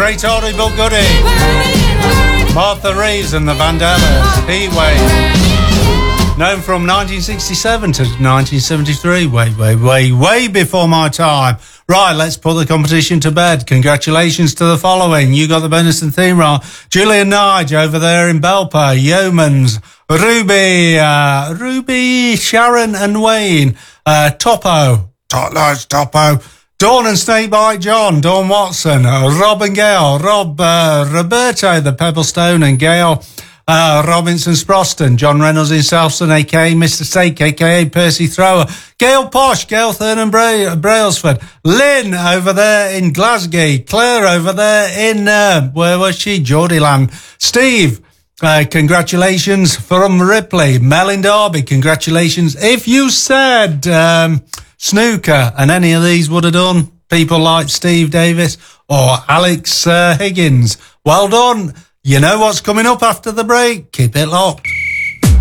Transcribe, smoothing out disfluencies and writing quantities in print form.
Great Oldie but Goodie. Martha Reeves and the Vandellas. Heatwave. Known from 1967 to 1973. Way before my time. Right, let's put the competition to bed. Congratulations to the following. You got the bonus and theme right. Julian Nige over there in Belper. Yeomans. Ruby, Sharon and Wayne. Topo. Topo. Dawn and Snakebite John. Dawn Watson. Rob and Gail. Roberto, the Pebblestone and Gail. Robinson Sproston, John Reynolds in Southston, a.k.a. Mr. Steak, a.k.a. Percy Thrower, Gail Posh, Gail Thurnan Brailsford, Lynn over there in Glasgow, Claire over there in, where was she? Geordieland, Steve, congratulations from Ripley, Mel in Derby, congratulations. If you said snooker and any of these would have done, people like Steve Davis or Alex Higgins, well done. You know what's coming up after the break? Keep it locked.